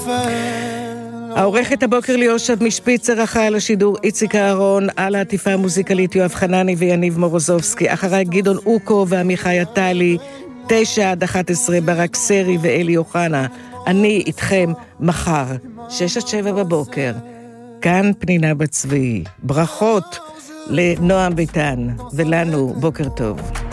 העורכת הבוקר ליאושב משפיצר, אחראי על השידור איציק אהרון, על העטיפה המוזיקלית יואב חנני ויניב מורוזובסקי, אחריי גדעון אוקו ועמיחי עטלי, 9-11 ברק סרי ואלי אוחנה. אני איתכם מחר 6-7 בבוקר, כאן פנינה בצבי. ברכות לנועם ביטן ולנו, בוקר טוב.